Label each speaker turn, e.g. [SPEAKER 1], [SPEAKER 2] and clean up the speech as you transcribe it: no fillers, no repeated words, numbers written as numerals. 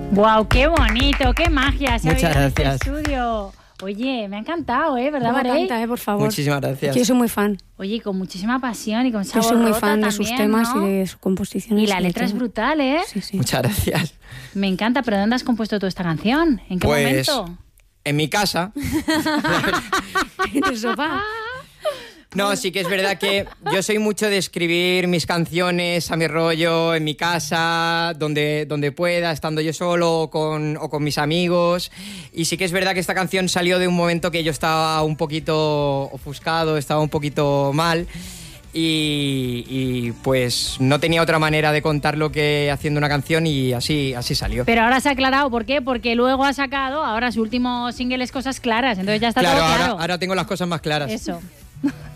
[SPEAKER 1] Wow, qué bonito, qué magia.
[SPEAKER 2] Muchas gracias.
[SPEAKER 1] Este estudio. Oye, me ha encantado, ¿verdad,
[SPEAKER 3] No,
[SPEAKER 1] Marey?
[SPEAKER 3] canta, por favor.
[SPEAKER 2] Muchísimas gracias.
[SPEAKER 3] Yo soy muy fan.
[SPEAKER 1] Oye, con muchísima pasión y con
[SPEAKER 3] Yo
[SPEAKER 1] sabor
[SPEAKER 3] soy muy
[SPEAKER 1] rota
[SPEAKER 3] fan de
[SPEAKER 1] también,
[SPEAKER 3] sus temas,
[SPEAKER 1] ¿no?
[SPEAKER 3] y de su composición.
[SPEAKER 1] Y la letra es brutal, ¿eh?
[SPEAKER 3] Sí, sí.
[SPEAKER 2] Muchas gracias.
[SPEAKER 1] Me encanta, pero ¿dónde has compuesto toda esta canción? ¿En qué
[SPEAKER 2] Pues,
[SPEAKER 1] momento?
[SPEAKER 2] en mi casa.
[SPEAKER 3] ¿En el sofá?
[SPEAKER 2] No, sí que es verdad que yo soy mucho de escribir mis canciones a mi rollo, en mi casa, donde pueda, estando yo solo o con mis amigos. Y sí que es verdad que esta canción salió de un momento que yo estaba un poquito ofuscado, estaba un poquito mal. Y pues no tenía otra manera de contarlo que haciendo una canción y así salió.
[SPEAKER 1] Pero ahora se ha aclarado, ¿por qué? Porque luego ha sacado, ahora su último single es Cosas Claras, entonces ya está
[SPEAKER 2] Claro,
[SPEAKER 1] todo claro.
[SPEAKER 2] ahora tengo las cosas más claras.
[SPEAKER 1] Eso.